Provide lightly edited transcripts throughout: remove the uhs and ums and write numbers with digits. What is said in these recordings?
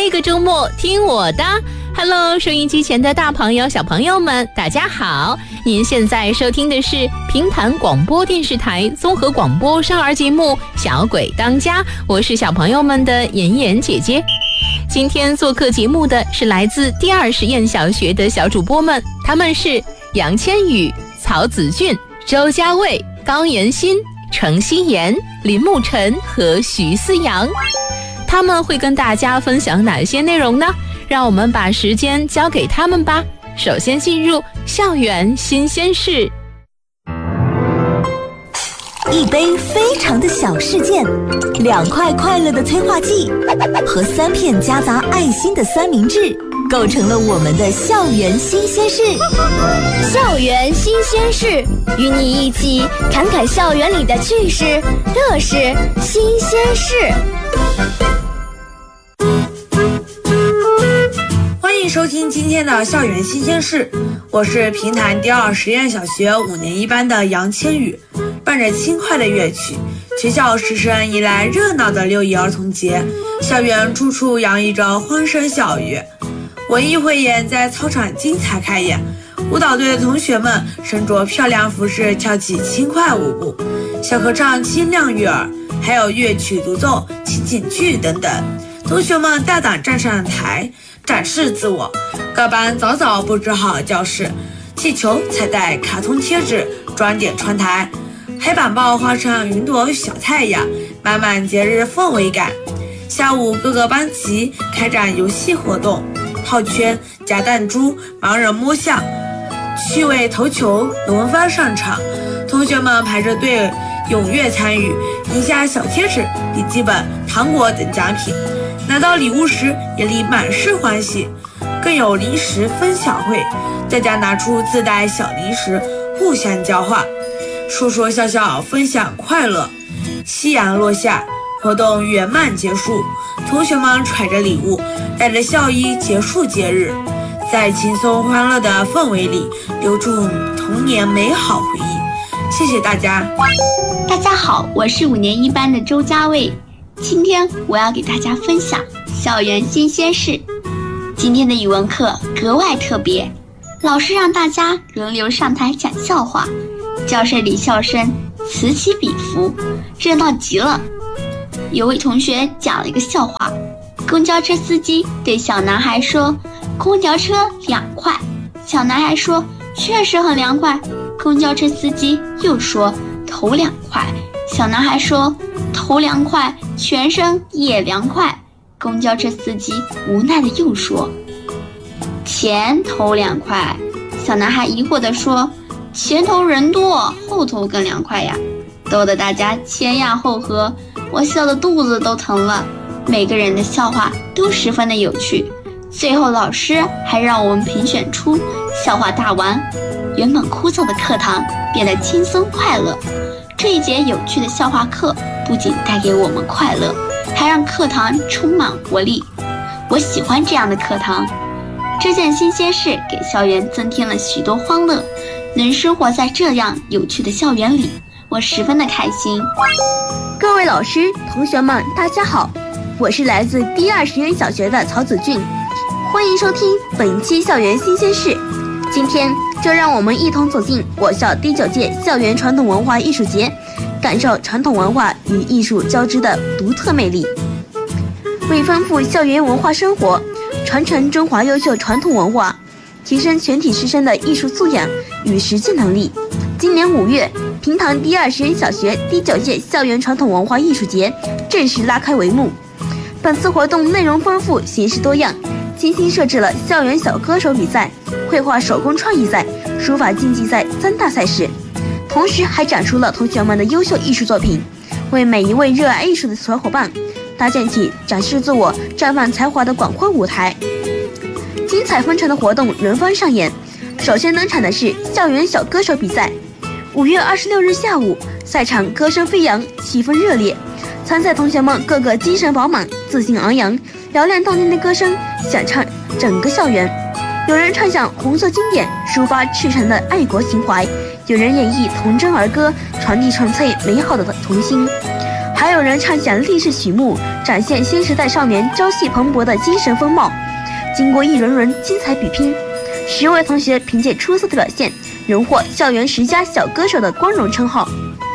这个周末听我的。Hello， 收音机前的大朋友小朋友们，大家好！您现在收听的是平潭广播电视台综合广播少儿节目《小鬼当家》，我是小朋友们的妍妍姐姐。今天做客节目的是来自第二实验小学的小主播们，他们是杨千羽、曹子俊、周家卫、高妍欣、程希妍、林沐晨和徐思阳。他们会跟大家分享哪些内容呢？让我们把时间交给他们吧。首先进入校园新鲜事。 一杯非常的小事件，2块快乐的催化剂和3片夹杂爱心的三明治，构成了我们的校园新鲜事。 校园新鲜事，与你一起侃侃校园里的趣事、乐事、新鲜事。 欢迎收听今天的校园新鲜事，我是平潭第二实验小学5年1班的杨千羽。伴着轻快的乐曲，学校师生迎来热闹的6一儿童节，校园处处洋溢着欢声笑语。文艺汇演在操场精彩开演，舞蹈队的同学们身着漂亮服饰跳起轻快舞步，小合唱清亮悦耳，还有乐曲独奏、情景剧等等。同学们大胆站上台展示自我，各班早早布置好教室，气球、彩带、卡通贴纸装点窗台，黑板报画上云朵小太阳，满满节日氛围感。下午各个班级开展游戏活动，套圈、夹弹珠、盲人摸象、趣味投球轮番上场，同学们排着队踊跃参与，赢下小贴纸、笔记本、糖果等奖品。拿到礼物时眼里满是欢喜，更有零食分享会，大家拿出自带小零食互相交换，说说笑笑分享快乐。夕阳落下，活动圆满结束，同学们揣着礼物，带着笑意结束节日，在轻松欢乐的氛围里留住童年美好回忆。谢谢大家。 大家好，我是5年1班的周家卫。今天我要给大家分享校园新鲜事。今天的语文课格外特别，老师让大家轮流上台讲笑话，教室里笑声此起彼伏，热闹极了。有位同学讲了一个笑话，公交车司机对小男孩说，空调车2块。小男孩说，确实很凉快。公交车司机又说，头2块。小男孩说，头凉快，全身也凉快。公交车司机无奈的又说，前头2块。小男孩疑惑地说，前头人多，后头更凉快呀。逗得大家前仰后合，我笑得肚子都疼了。每个人的笑话都十分的有趣，最后老师还让我们评选出笑话大王。原本枯燥的课堂变得轻松快乐。这一节有趣的笑话课不仅带给我们快乐，还让课堂充满活力。我喜欢这样的课堂，这件新鲜事给校园增添了许多欢乐。能生活在这样有趣的校园里，我十分的开心。 各位老师、同学们，大家好，我是来自第二实验小学的曹子俊，欢迎收听本期校园新鲜事。今天就让我们一同走进我校第9届校园传统文化艺术节，感受传统文化与艺术交织的独特魅力。为丰富校园文化生活，传承中华优秀传统文化，提升全体师生的艺术素养与实践能力，今年5月，平潭第二实验小学第9届校园传统文化艺术节正式拉开帷幕。本次活动内容丰富，形式多样，精心设置了校园小歌手比赛、绘画手工创意赛、书法竞技赛3大赛事，同时还展出了同学们的优秀艺术作品，为每一位热爱艺术的小伙伴搭建起展示自我、绽放才华的广阔舞台。精彩纷呈的活动轮番上演。首先登场的是校园小歌手比赛。5月26日下午，赛场歌声飞扬，气氛热烈，参赛同学们个个精神饱满，自信昂扬，嘹亮动听的歌声响彻整个校园。有人唱响红色经典，抒发赤诚的爱国情怀；有人演绎童真儿歌，传递纯粹美好的童心。 还有人唱响励志曲目，展现新时代少年朝气蓬勃的精神风貌。经过一轮轮精彩比拼，10位同学凭借出色的表现，荣获校园10佳小歌手的光荣称号。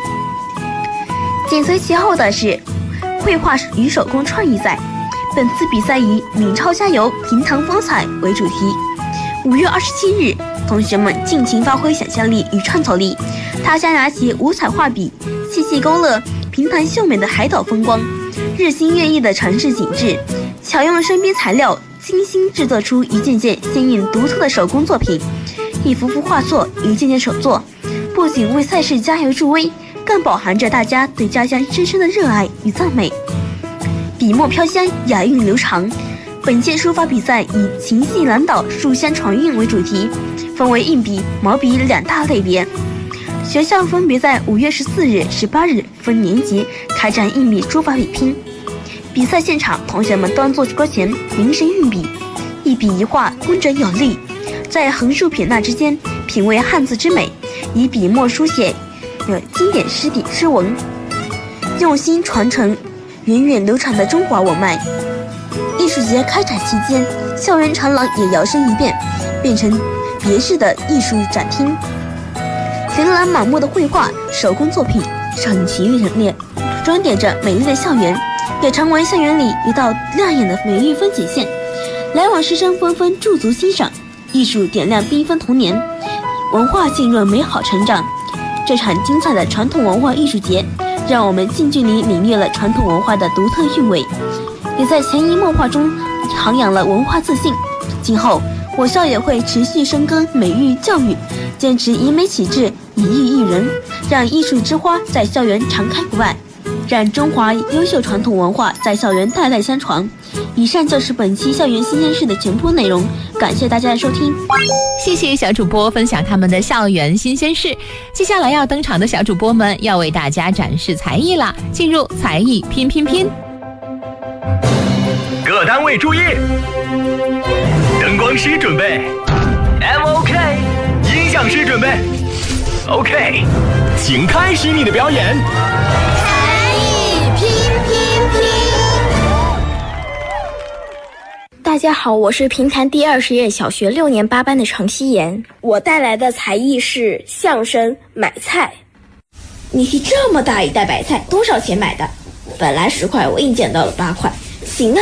紧随其后的是绘画与手工创意赛，本次比赛以“闽超加油，平塘风采”为主题。5月27日，同学们尽情发挥想象力与创造力，大家拿起五彩画笔，细细勾勒平潭秀美的海岛风光，日新月异的城市景致，巧用身边材料精心制作出一件件鲜艳独特的手工作品，一幅幅画作，一件件手作，不仅为赛事加油助威，更饱含着大家对家乡深深的热爱与赞美。笔墨飘香，雅韵流长。本届书法比赛以情系南岛书香传韵为主题，分为硬笔、毛笔2大类别。学校分别在5月14日、18日分年级开展硬笔书法比拼。比赛现场，同学们端坐桌前，凝神运笔，一笔一画工整有力，在横竖撇捺之间品味汉字之美，以笔墨书写经典诗文，用心传承源远流长的中华文脉。艺术节开展期间，校园长廊也摇身一变，变成别致的艺术展厅，琳琅满目的绘画、手工作品上齐于陈列，装点着美丽的校园，也成为校园里一道亮眼的美丽风景线。来往师生纷纷驻足欣赏，艺术点亮缤纷童年，文化浸润美好成长。这场精彩的传统文化艺术节，让我们近距离领略了传统文化的独特韵味，也在潜移默化中涵养了文化自信。今后我校也会持续深耕美育教育，坚持以美启智，以艺育人，让艺术之花在校园常开不败，让中华优秀传统文化在校园代代相传。以上就是本期校园新鲜事的全部内容，感谢大家的收听。 谢谢小主播分享他们的校园新鲜事。接下来要登场的小主播们要为大家展示才艺啦，进入才艺拼拼拼。 各单位注意，灯光师准备 ，MOK， 音响师准备 ，OK， 请开始你的表演。 才艺拼拼拼。 大家好，我是平潭第20届小学6年8班的程希言，我带来的才艺是相声买菜。你提这么大一袋白菜，多少钱买的？本来10块，我硬捡到了8块。行啊。